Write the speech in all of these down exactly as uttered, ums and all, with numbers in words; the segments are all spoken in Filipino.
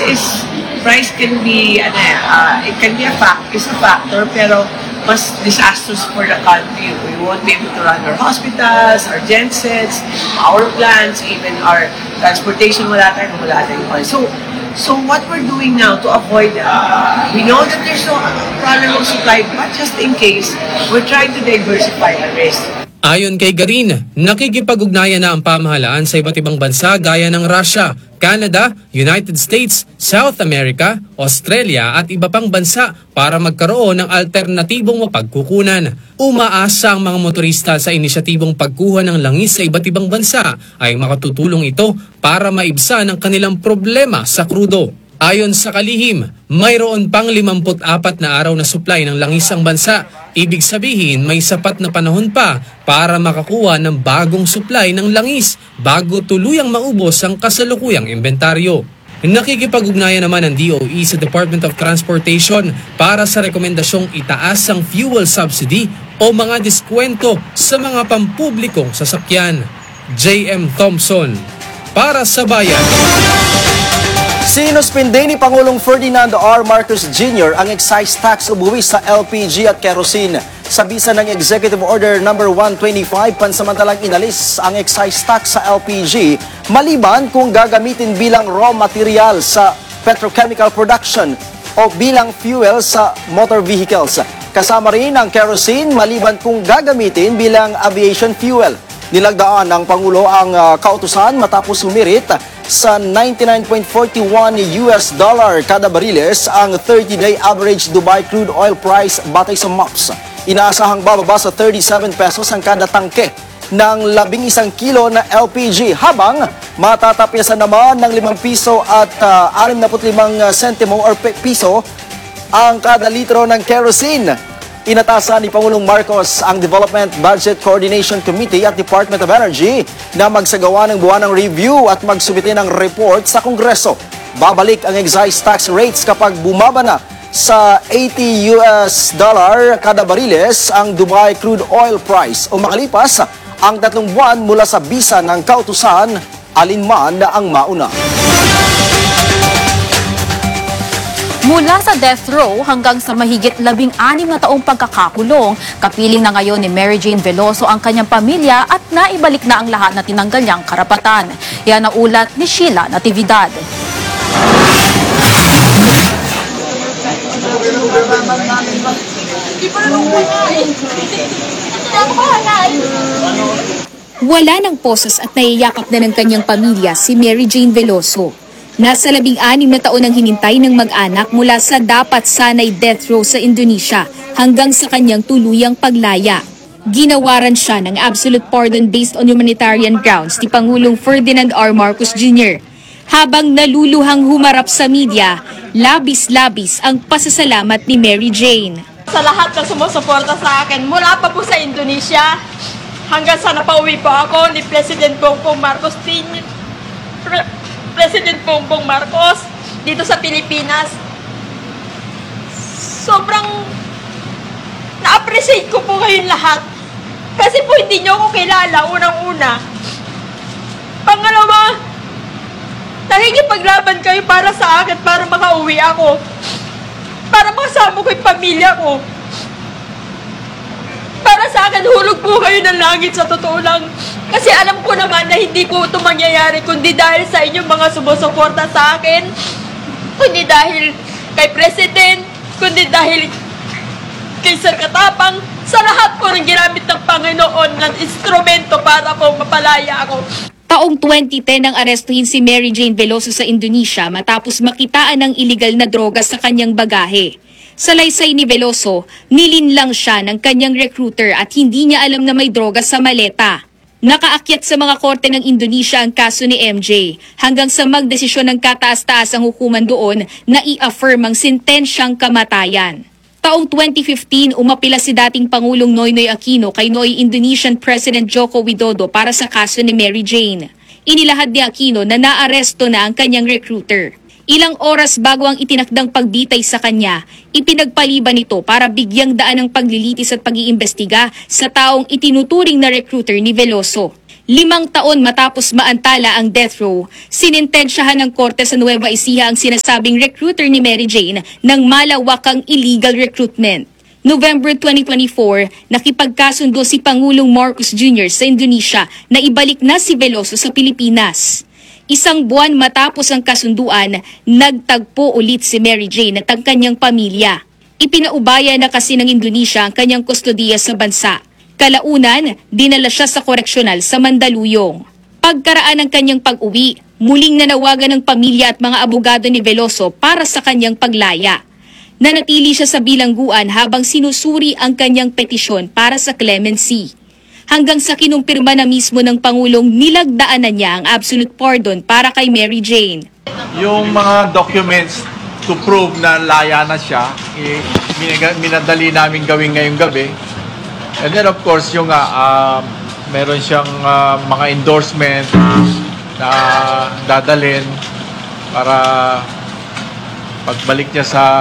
is, price can be, ano, uh, it can be a fact, is a factor, pero mas disastrous for the country. We won't be able to run our hospitals, our gensets, our plants, even our transportation, wala tayong, wala tayong oil. So, so what we're doing now to avoid that, uh, we know that there's no problem of supply, but just in case, we're trying to diversify our risk. Ayon kay Garin, nakikipag-ugnayan na ang pamahalaan sa iba't ibang bansa gaya ng Russia, Canada, United States, South America, Australia at iba pang bansa para magkaroon ng alternatibong mapagkukunan. Umaasa ang mga motorista sa inisyatibong pagkuha ng langis sa iba't ibang bansa ay makatutulong ito para maibsan ang kanilang problema sa krudo. Ayon sa kalihim, mayroon pang limampu't apat na araw na supply ng langis ang bansa. Ibig sabihin may sapat na panahon pa para makakuha ng bagong supply ng langis bago tuluyang maubos ang kasalukuyang inventaryo. Nakikipag-ugnayan naman ang D O E sa Department of Transportation para sa rekomendasyong itaas ang fuel subsidy o mga diskwento sa mga pampublikong sasakyan. J M Thompson, para sa Bayan. Sinuspinde ni Pangulong Ferdinand R. Marcos Junior ang excise tax o buwis sa L P G at kerosene. Sa bisa ng Executive Order number one twenty-five, pansamantalang inalis ang excise tax sa L P G maliban kung gagamitin bilang raw material sa petrochemical production o bilang fuel sa motor vehicles. Kasama rin ang kerosene maliban kung gagamitin bilang aviation fuel. Nilagdaan ng Pangulo ang uh, kautusan matapos humirit sa ninety-nine point four one U S dollar kada bariles ang thirty-day average Dubai crude oil price batay sa M O P S. Inaasahang bababa sa thirty-seven pesos ang kada tangke ng labing isang kilo na L P G habang matatapyasan naman ng limang piso at uh, anim na put limang sentimo or piso ang kada litro ng kerosene. Inatasan ni Pangulong Marcos ang Development Budget Coordination Committee at Department of Energy na magsagawa ng buwanang review at magsubite ng report sa Kongreso. Babalik ang excise tax rates kapag bumaba na sa eighty U S dollar kada bariles ang Dubai crude oil price o makalipas ang tatlong buwan mula sa bisa ng kautusan, alinman na ang mauna. Mula sa death row hanggang sa mahigit labing anim na taong pagkakakulong, kapiling na ngayon ni Mary Jane Veloso ang kanyang pamilya at naibalik na ang lahat na tinanggal niyang karapatan. Yan ang ulat ni Sheila Natividad. Wala ng poses at naiyakap na ng kanyang pamilya si Mary Jane Veloso. Nasa labing anim na taon ang hinintay ng mag-anak mula sa dapat sanay death row sa Indonesia hanggang sa kanyang tuluyang paglaya. Ginawaran siya ng absolute pardon based on humanitarian grounds ni Pangulong Ferdinand R. Marcos Junior Habang naluluhang humarap sa media, labis-labis ang pasasalamat ni Mary Jane. Sa lahat na sumusuporta sa akin, mula pa po sa Indonesia, hanggang sa napauwi po ako ni President Bongbong Marcos Senior President Bongbong Marcos dito sa Pilipinas. Sobrang na-appreciate ko po kayong lahat. Kasi po hindi nyo ako kilala, unang-una. Pangalawa, nakikipaglaban kayo para sa akin, para makauwi ako. Para makasama ko yung pamilya ko. Para sa akin, hulog po kayo ng langit sa totoo lang. Kasi alam ko naman na hindi po ito mangyayari kundi dahil sa inyong mga sumusuporta sa akin, kundi dahil kay President, kundi dahil kay Sir Katapang, sa lahat po ng ginamit ng Panginoon ng instrumento para po mapalaya ako. Taong twenty ten nang arestuhin si Mary Jane Veloso sa Indonesia matapos makitaan ng iligal na droga sa kanyang bagahe. Sa laysay ni Veloso, nilinlang siya ng kanyang recruiter at hindi niya alam na may droga sa maleta. Nakaakyat sa mga korte ng Indonesia ang kaso ni M J hanggang sa magdesisyon ng kataas-taas ang hukuman doon na i-affirm ang sentensyang kamatayan. Taong twenty fifteen, umapila si dating Pangulong Noynoy Aquino kay Noy Indonesian President Joko Widodo para sa kaso ni Mary Jane. Inilahad ni Aquino na naaresto na ang kanyang recruiter. Ilang oras bago ang itinakdang pagbitay sa kanya, ipinagpaliban ito para bigyang daan ng paglilitis at pag-iimbestiga sa taong itinuturing na recruiter ni Veloso. Limang taon matapos maantala ang death row, sinintensyahan ng korte sa Nueva Ecija ang sinasabing recruiter ni Mary Jane ng malawakang illegal recruitment. November twenty twenty-four, nakipagkasundo si Pangulong Marcos Junior sa Indonesia na ibalik na si Veloso sa Pilipinas. Isang buwan matapos ang kasunduan, nagtagpo ulit si Mary Jane at ang kanyang pamilya. Ipinaubaya na kasi ng Indonesia ang kanyang kustodiya sa bansa. Kalaunan, dinala siya sa koreksyonal sa Mandaluyong. Pagkaraan ng kanyang pag-uwi, muling nanawagan ng pamilya at mga abogado ni Veloso para sa kanyang paglaya. Nanatili siya sa bilangguan habang sinusuri ang kanyang petisyon para sa clemency. Hanggang sa kinumpirma na mismo ng Pangulong nilagdaan na niya ang absolute pardon para kay Mary Jane. Yung mga documents to prove na laya na siya, eh, minadali namin gawin ngayong gabi. And then of course, yung uh, uh, meron siyang uh, mga endorsement na dadalhin para pagbalik niya sa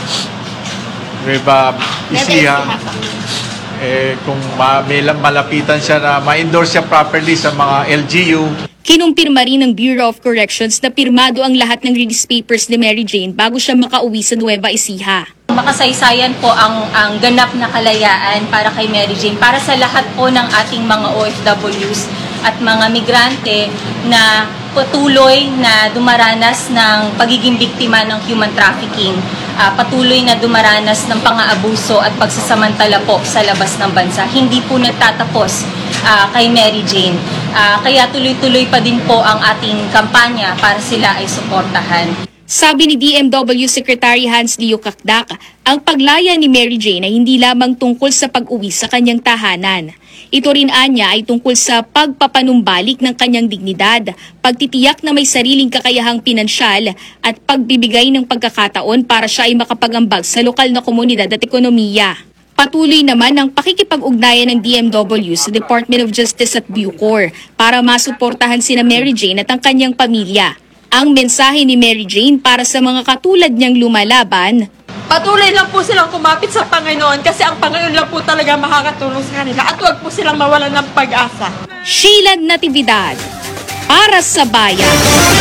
Nueva Ecija, eh, kung ma may malapitan siya na ma-endorse siya properly sa mga L G U. Kinumpirma rin ng Bureau of Corrections na pirmado ang lahat ng release papers ni Mary Jane bago siya makauwi sa Nueva Ecija. Makasaysayan po ang, ang ganap na kalayaan para kay Mary Jane, para sa lahat po ng ating mga O F Ws at mga migrante na patuloy na dumaranas ng pagiging biktima ng human trafficking, uh, patuloy na dumaranas ng pang-aabuso at pagsasamantala po sa labas ng bansa. Hindi po nagtatapos uh, kay Mary Jane. Uh, kaya tuloy-tuloy pa din po ang ating kampanya para sila ay suportahan. Sabi ni D M W Secretary Hans Leo Kakdak, ang paglaya ni Mary Jane ay hindi lamang tungkol sa pag-uwi sa kanyang tahanan. Ito rin anya ay tungkol sa pagpapanumbalik ng kanyang dignidad, pagtitiyak na may sariling kakayahang pinansyal at pagbibigay ng pagkakataon para siya ay makapag-ambag sa lokal na komunidad at ekonomiya. Patuloy naman ang pakikipag-ugnayan ng D M W sa Department of Justice at Bucor para masuportahan sina Mary Jane at ang kanyang pamilya. Ang mensahe ni Mary Jane para sa mga katulad niyang lumalaban, Patuloy lang po silang kumapit sa Panginoon kasi ang Panginoon lang po talaga makakatulong sa kanila at huwag po silang mawalan ng pag-asa. Sheila Natividad, para sa bayan.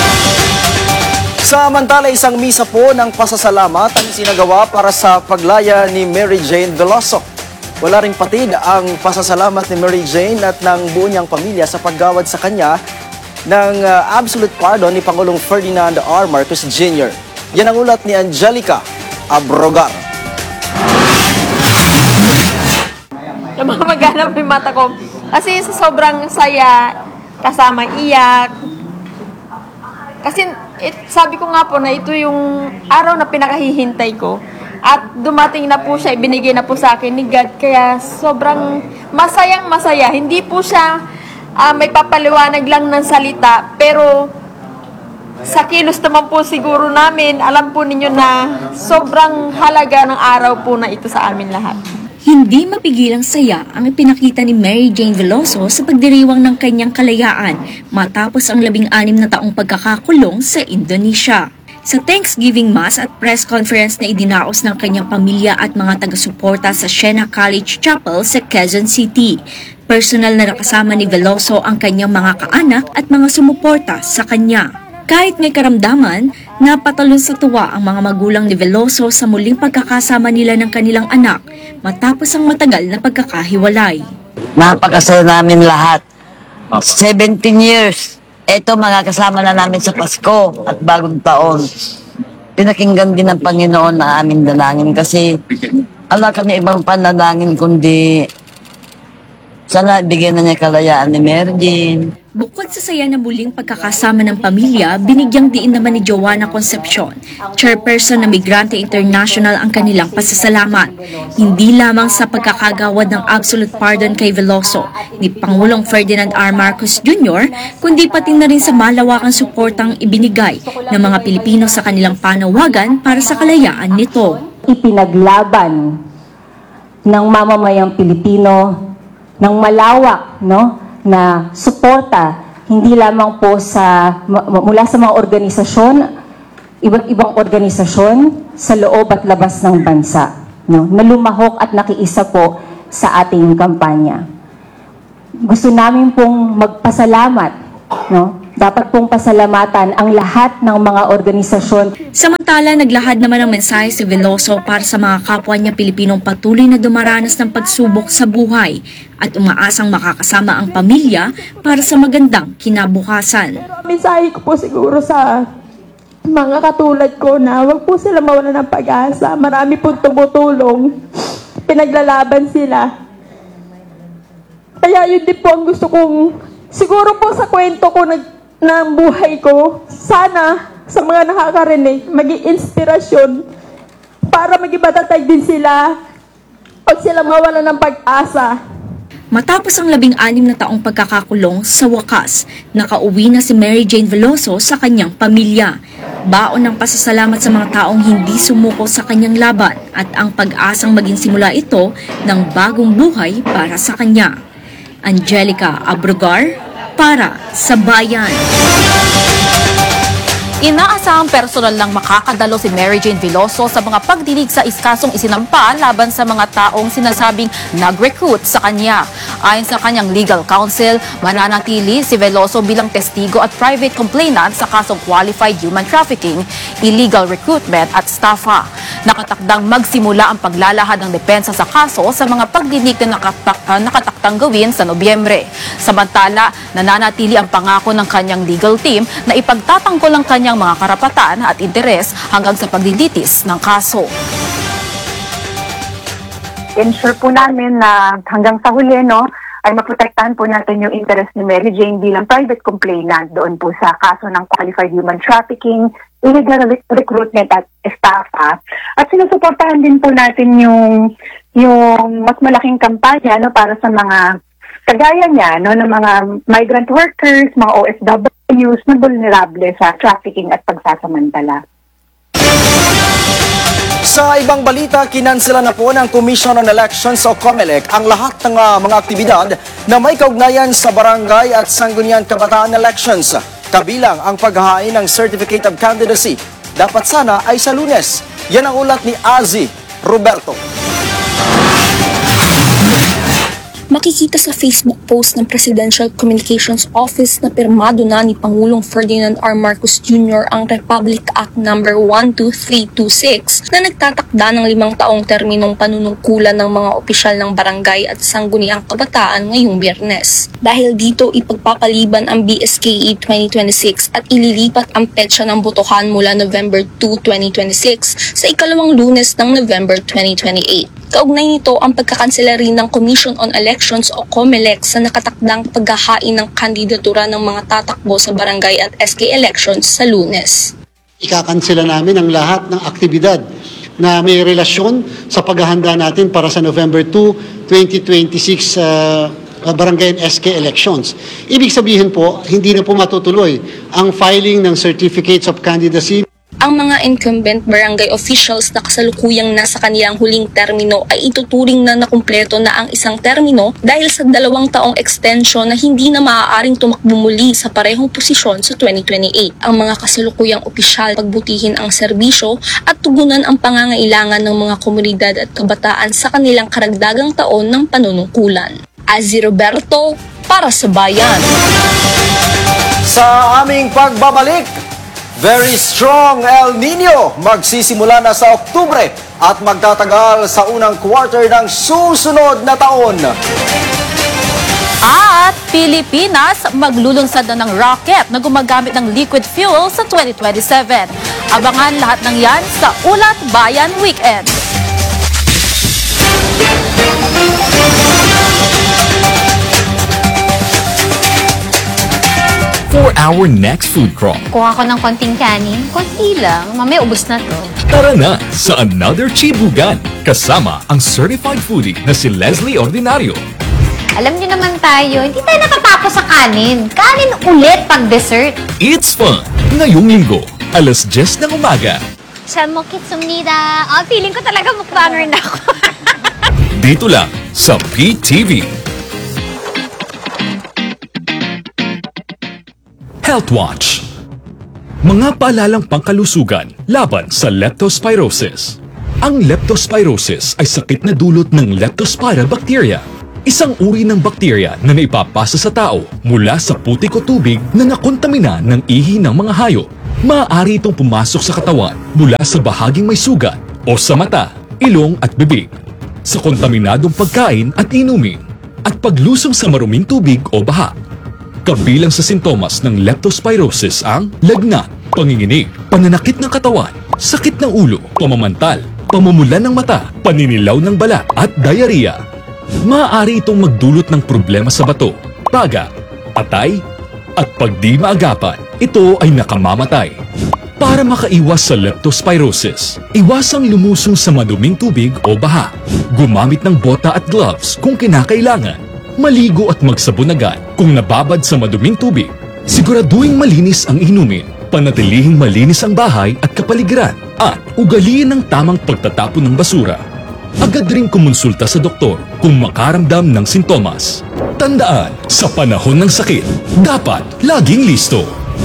Samantala, isang misa po ng pasasalamat ang sinagawa para sa paglaya ni Mary Jane Veloso. Wala ring patid ang pasasalamat ni Mary Jane at ng buo niyang pamilya sa paggawad sa kanya ng uh, absolute pardon ni Pangulong Ferdinand R. Marcos Junior Yan ang ulat ni Angelica Abrogar. Namamaganap yung mata ko kasi sa sobrang saya, kasama iyak. Kasi it, sabi ko nga po na ito yung araw na pinakahihintay ko. At dumating na po siya, ibinigay na po sa akin ni God. Kaya sobrang masayang masaya. Hindi po siya uh, may papaliwanag lang ng salita. Pero sa kilos naman po siguro namin, alam po ninyo na sobrang halaga ng araw po na ito sa amin lahat. Hindi mapigilang saya ang ipinakita ni Mary Jane Veloso sa pagdiriwang ng kanyang kalayaan matapos ang labing-anim na taong pagkakakulong sa Indonesia. Sa Thanksgiving Mass at press conference na idinaos ng kanyang pamilya at mga taga-suporta sa Siena College Chapel sa Quezon City, personal na nakasama ni Veloso ang kanyang mga kaanak at mga sumuporta sa kanya. Kahit may karamdaman, napatalon sa tuwa ang mga magulang ni Veloso sa muling pagkakasama nila ng kanilang anak matapos ang matagal na pagkakahiwalay. Napakasaya namin lahat. seventeen years. Ito mga kasama na namin sa Pasko at bagong taon. Pinakinggan din ng Panginoon na aming dalangin kasi wala kami ibang panalangin kundi sana bigyan na niya kalayaan ni Mary Jane. Bukod sa saya na muling pagkakasama ng pamilya, binigyang diin naman ni Joanna Concepcion, chairperson ng Migrante International, ang kanilang pasasalamat. Hindi lamang sa pagkakagawad ng absolute pardon kay Veloso ni Pangulong Ferdinand R. Marcos Junior, kundi pati na rin sa malawakang suportang ibinigay ng mga Pilipino sa kanilang panawagan para sa kalayaan nito. Ipinaglaban ng mamamayang Pilipino ng malawak, no, na suporta hindi lamang po sa mula sa mga organisasyon, iba't ibang organisasyon sa loob at labas ng bansa, no, na lumahok at nakiisa po sa ating kampanya. gusto namin pong magpasalamat, no? Dapat pong pasalamatan ang lahat ng mga organisasyon. Samantala, naglahad naman ng mensahe si Veloso para sa mga kapwa niya Pilipinong patuloy na dumaranas ng pagsubok sa buhay at umaasang makakasama ang pamilya para sa magandang kinabukasan. Mensahe ko po siguro sa mga katulad ko na wag po sila mawalan ng pag-asa. Marami po tumutulong. Pinaglalaban sila. Kaya yun din po ang gusto kong, siguro po sa kwento ko nag ng buhay ko, sana sa mga nakakarinig, maging inspirasyon para maging matatag din sila pag sila mawala ng pag-asa. Matapos ang labing anim na taong pagkakakulong, sa wakas, nakauwi na si Mary Jane Veloso sa kanyang pamilya. Baon ng pasasalamat sa mga taong hindi sumuko sa kanyang laban at ang pag-asang maging simula ito ng bagong buhay para sa kanya. Angelica Abrugar, para sa Bayan. Inaasahang personal lang makakadalo si Mary Jane Veloso sa mga pagdinig sa iskasong isinampa laban sa mga taong sinasabing nag-recruit sa kanya. Ayon sa kanyang legal counsel, mananatili si Veloso bilang testigo at private complainant sa kasong qualified human trafficking, illegal recruitment at staffa. Nakatakdang magsimula ang paglalahad ng depensa sa kaso sa mga pagdinig na nakatak uh, nakataktang gawin sa Nobyembre. Samantala, nananatili ang pangako ng kanyang legal team na ipagtatanggol ang kanyang mga karapatan at interes hanggang sa pagdilitis ng kaso. Ensure po namin na hanggang sa huli, no, ay maprotektahan po natin yung interest ni Mary Jane bilang private complainant doon po sa kaso ng qualified human trafficking, illegal recruitment at estafa. At sinusuportahan din po natin yung yung mas malaking kampanya, no, para sa mga kagaya niya, no, ng mga migrant workers, mga O F W na vulnerable sa trafficking at pagsasamantala. Sa ibang balita, kinansela na po ng Commission on Elections o COMELEC ang lahat ng uh, mga aktibidad na may kaugnayan sa barangay at sangguniang kabataan elections. Kabilang ang paghahain ng Certificate of Candidacy. Dapat sana ay sa Lunes. Yan ang ulat ni Azi Roberto. Makikita sa Facebook post ng Presidential Communications Office na pirmado na ni Pangulong Ferdinand R. Marcos Junior ang Republic Act number one two three two six na nagtatakda ng limang taong terminong panunungkulan ng mga opisyal ng barangay at sangguniang kabataan ngayong Biyernes. Dahil dito ipagpapaliban ang B S K E twenty twenty-six at ililipat ang petsa ng botohan mula November second, twenty twenty-six sa ikalawang Lunes ng November twenty twenty-eight. Kaugnay nito ang pagkakansela rin ng Commission on Elections o COMELEC sa nakatakdang paghahain ng kandidatura ng mga tatakbo sa barangay at S K elections sa Lunes. Ikakansela namin ang lahat ng aktibidad na may relasyon sa paghahanda natin para sa November second, twenty twenty-six uh, barangay and S K elections. Ibig sabihin po, hindi na po matutuloy ang filing ng certificates of candidacy. Ang mga incumbent barangay officials na kasalukuyang nasa kanilang huling termino ay ituturing na nakumpleto na ang isang termino dahil sa dalawang taong extension na hindi na maaaring tumakbo muli sa parehong posisyon sa twenty twenty-eight. Ang mga kasalukuyang opisyal pagbutihin ang serbisyo at tugunan ang pangangailangan ng mga komunidad at kabataan sa kanilang karagdagang taon ng panunungkulan. Azi Roberto, para sa Bayan. Sa aming pagbabalik, very strong El Nino magsisimula na sa Oktubre at magtatagal sa unang quarter ng susunod na taon. At Pilipinas maglulunsad na ng rocket na gumagamit ng liquid fuel sa twenty twenty-seven. Abangan lahat ng yan sa Ulat Bayan Weekend. For our next food crawl, Kuha ko ng konting kanin. Konti lang. Mamaya ubos na to. tara na sa another Chibugan kasama ang certified foodie na si Leslie Ordinario. Alam niyo naman tayo, hindi tayo nakatapos sa kanin. Kanin ulit pag dessert. It's fun! Ngayong linggo, alas diyes ng umaga. 잘 먹겠습니다. Ah, feeling ko talaga mukbanger na ako. Dito lang sa P T V. Health Watch. Mga paalalang pangkalusugan laban sa leptospirosis. Ang leptospirosis ay sakit na dulot ng Leptospira bacteria. isang uri ng bakterya na naipapasa sa tao mula sa putik o tubig na nakontamina ng ihi ng mga hayop. Maaari itong pumasok sa katawan mula sa bahaging may sugat o sa mata, ilong at bibig, sa kontaminadong pagkain at inumin, at paglusong sa maruming tubig o baha. Kabilang sa sintomas ng leptospirosis ang lagnat, panginginig, pananakit ng katawan, sakit ng ulo, pamamantal, pamumulan ng mata, paninilaw ng balat at diarrhea. Maaari itong magdulot ng problema sa bato, baga, patay, at pag di maagapan, ito ay nakamamatay. Para makaiwas sa leptospirosis, iwasang lumusong sa maduming tubig o baha. Gumamit ng bota at gloves kung kinakailangan. Maligo at magsabon agad kung nababad sa maduming tubig. Siguraduhin malinis ang inumin. Panatilihing malinis ang bahay at kapaligiran. At ugaliin ang tamang pagtatapon ng basura. Agad rin kumonsulta sa doktor kung makaramdam ng sintomas. Tandaan, sa panahon ng sakit, dapat laging listo.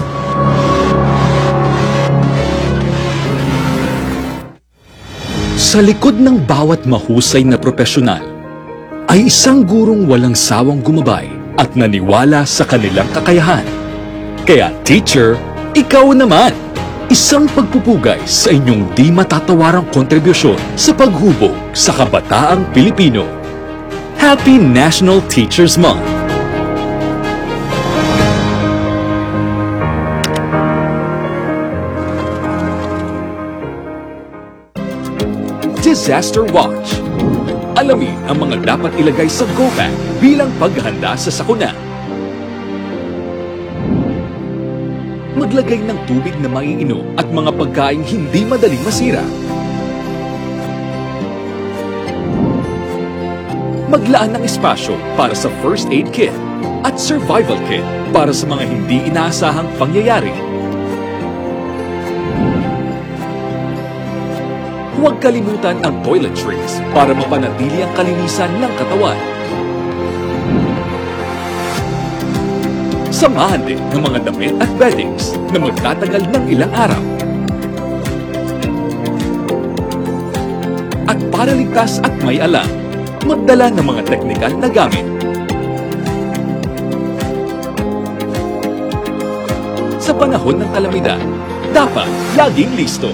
Sa likod ng bawat mahusay na propesyonal, ay isang gurong walang sawang gumabay at naniwala sa kanilang kakayahan. Kaya teacher, ikaw naman, isang pagpupugay sa inyong di matatawarang kontribusyon sa paghubog sa kabataang Pilipino. Happy National Teachers Month! Disaster Watch. Alamin ang mga dapat ilagay sa go bag bilang paghahanda sa sakuna. Maglagay ng tubig na maiinom at mga pagkaing hindi madaling masira. Maglaan ng espasyo para sa first aid kit at survival kit para sa mga hindi inaasahang pangyayari. Huwag kalimutan ang toiletries para mapanatili ang kalinisan ng katawan. Samahan din ng mga damit at beddings na magtatagal ng ilang araw. At para ligtas at may alam, magdala ng mga teknikal na gamit. Sa panahon ng kalamidad, dapat laging listo.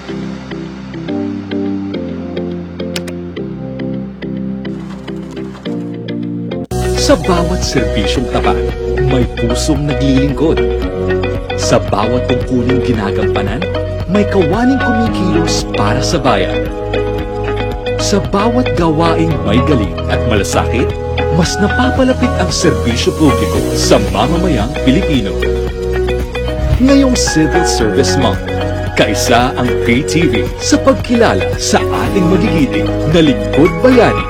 Sa bawat serbisyong tapat, may pusong naglilingkod. Sa bawat tungkuling ginagampanan, may kawaning kumikilos para sa bayan. Sa bawat gawaing may galing at malasakit, mas napapalapit ang serbisyo publiko sa mamamayang Pilipino. Ngayong Civil Service Month, kaisa ang P T V sa pagkilala sa ating magigiting na lingkod bayani.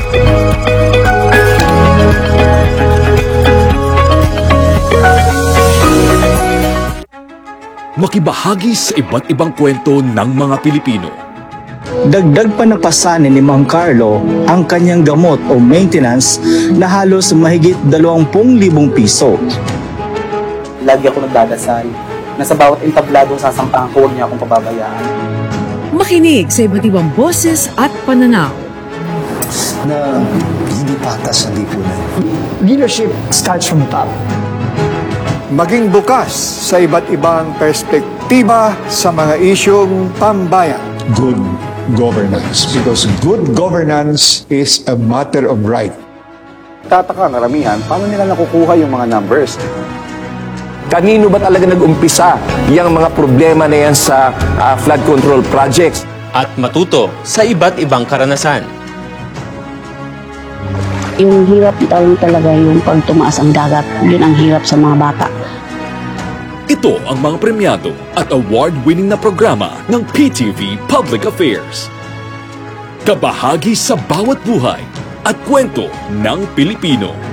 Makibahagi sa iba't ibang kwento ng mga Pilipino. Dagdag pa na pasanin ni Mang Carlo ang kanyang gamot o maintenance na halos mahigit dalawampu libong piso. Lagi ako nagdadasal na sa bawat entabladong sasampahan ko, huwag niya akong pababayaan. Makinig sa iba't ibang boses at pananaw. Na hindi patas sa lipunan. Leadership starts from the top. Maging bukas sa iba't ibang perspektiba sa mga isyong pambayan. Good governance, because good governance is a matter of right. Tataka karamihan, paano nila nakukuha yung mga numbers? Kanino ba talaga nag-umpisa yung mga problema na yan sa uh, flood control projects? At matuto sa iba't ibang karanasan. Yung hirap daw talaga yung pag tumaas ang dagat, yun ang hirap sa mga bata. Ito ang mga premyado at award-winning na programa ng P T V Public Affairs. Kabahagi sa bawat buhay at kwento ng Pilipino.